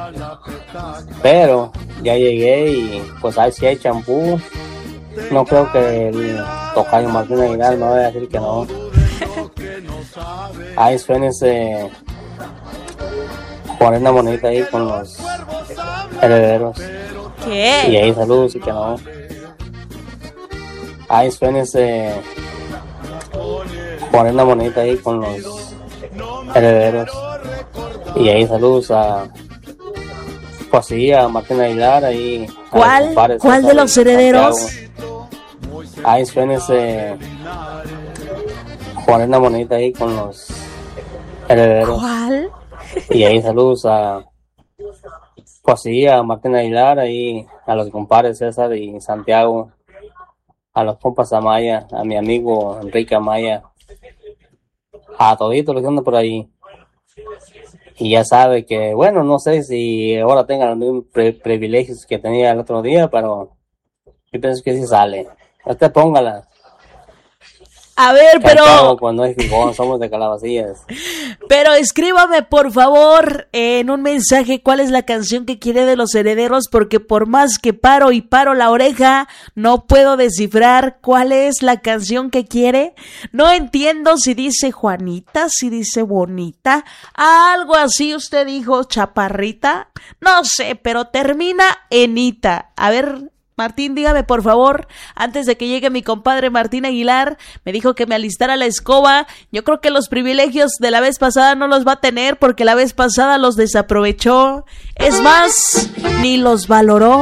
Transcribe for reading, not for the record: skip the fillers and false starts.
Pero ya llegué y pues ahí sí hay champú. No creo que el tocayo Martín Aguilar me vaya a decir que no. Ahí suena ese Juanita Bonita ahí con los herederos. ¿Qué? Y ahí saludos y que no. Ahí suena ese Juanita Bonita ahí con los herederos. Y ahí saludos a pues sí, a Martín Aguilar ahí. ¿Cuál? ¿Cuál de los herederos? Ahí suena ese Juanita Bonita ahí con los herederos. ¿Cuál? Y ahí saludos a pues sí, a Martín Aguilar ahí, a los compadres César y Santiago, a los compas Amaya, a mi amigo Enrique Amaya, a toditos los que andan por ahí. Y ya sabe que, bueno, no sé si ahora tengan los mismos privilegios que tenía el otro día, pero yo pienso que sí sale. Usted póngala. A ver, pero... Cuando es fijón, somos de Calabacillas. Pero escríbame, por favor, en un mensaje cuál es la canción que quiere de los herederos, porque por más que paro y paro la oreja, no puedo descifrar cuál es la canción que quiere. No entiendo si dice Juanita, si dice Bonita, algo así usted dijo, Chaparrita. No sé, pero termina en Ita. A ver... Martín, dígame por favor, antes de que llegue mi compadre Martín Aguilar, me dijo que me alistara la escoba. Yo creo que los privilegios de la vez pasada no los va a tener porque la vez pasada los desaprovechó. Es más, ni los valoró.